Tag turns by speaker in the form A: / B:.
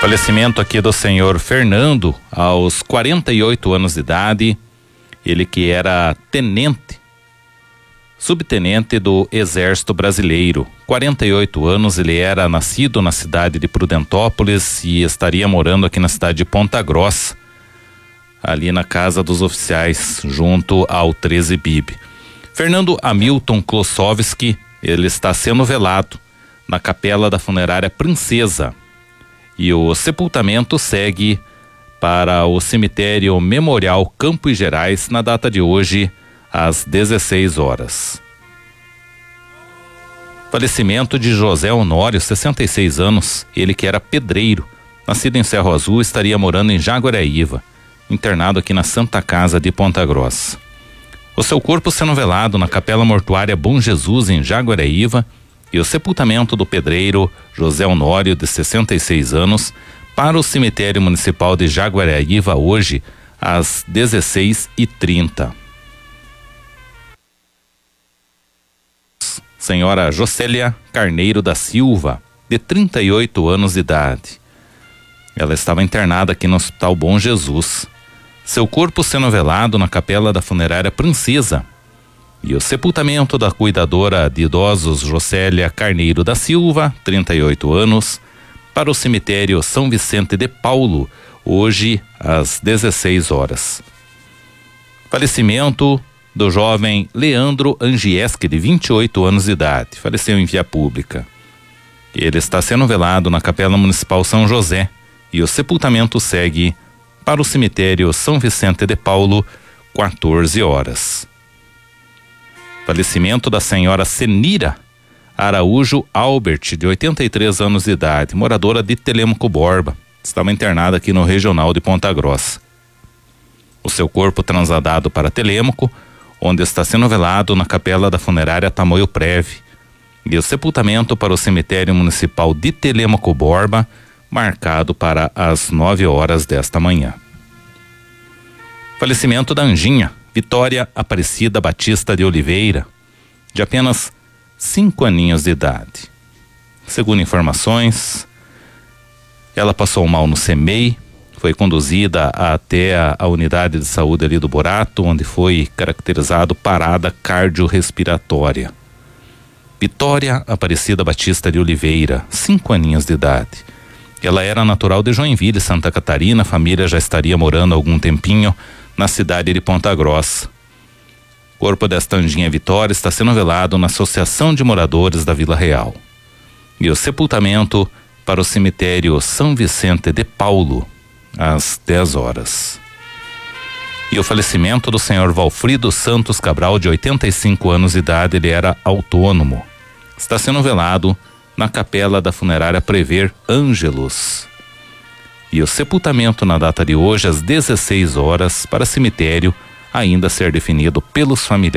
A: Falecimento aqui do senhor Fernando, aos 48 anos de idade, ele que era subtenente do Exército Brasileiro. 48 anos, ele era nascido na cidade de Prudentópolis e estaria morando aqui na cidade de Ponta Grossa, ali na casa dos oficiais, junto ao 13 BIB. Fernando Hamilton Klossowski, ele está sendo velado na capela da funerária Princesa. E o sepultamento segue para o cemitério Memorial Campos Gerais na data de hoje, às 16 horas. Falecimento de José Honório, 66 anos, ele que era pedreiro, nascido em Cerro Azul, estaria morando em Jaguaraíva, internado aqui na Santa Casa de Ponta Grossa. O seu corpo sendo velado na Capela Mortuária Bom Jesus, em Jaguaraíva, e o sepultamento do pedreiro José Honório, de 66 anos, para o cemitério municipal de Jaguaraíva hoje, às 16h30. Senhora Jocélia Carneiro da Silva, de 38 anos de idade. Ela estava internada aqui no Hospital Bom Jesus. Seu corpo sendo velado na capela da funerária Princesa. E o sepultamento da cuidadora de idosos Jocélia Carneiro da Silva, 38 anos, para o cemitério São Vicente de Paulo, hoje às 16 horas. Falecimento do jovem Leandro Angieski, de 28 anos de idade, faleceu em via pública. Ele está sendo velado na Capela Municipal São José e o sepultamento segue para o cemitério São Vicente de Paulo, 14 horas. Falecimento da senhora Senira Araújo Albert, de 83 anos de idade, moradora de Telêmaco Borba, estava internada aqui no Regional de Ponta Grossa. O seu corpo transladado para Telêmaco, onde está sendo velado na capela da funerária Tamoio Preve, e o sepultamento para o cemitério municipal de Telêmaco Borba, marcado para as 9 horas desta manhã. Falecimento da Anjinha Vitória Aparecida Batista de Oliveira, de apenas 5 aninhos de idade. Segundo informações, ela passou mal no CEMEI, foi conduzida até a unidade de saúde ali do Borato, onde foi caracterizado parada cardiorrespiratória. Vitória Aparecida Batista de Oliveira, 5 aninhos de idade. Ela era natural de Joinville, Santa Catarina, a família já estaria morando há algum tempinho na cidade de Ponta Grossa. O corpo desta Anjinha Vitória está sendo velado na Associação de Moradores da Vila Real. E o sepultamento para o cemitério São Vicente de Paulo, às 10 horas. E o falecimento do senhor Valfrido Santos Cabral, de 85 anos de idade, ele era autônomo. Está sendo velado na capela da funerária Prever Ângelos. E o sepultamento na data de hoje, às 16 horas, para cemitério ainda a ser definido pelos familiares.